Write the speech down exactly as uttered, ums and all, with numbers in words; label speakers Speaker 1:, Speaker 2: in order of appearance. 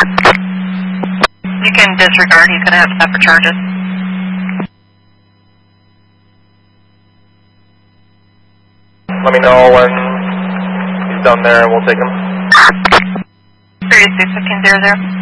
Speaker 1: You can disregard, he's going to have separate charges.
Speaker 2: Let me know when he's done there and we'll take him.
Speaker 1: three six fifteen zero zero.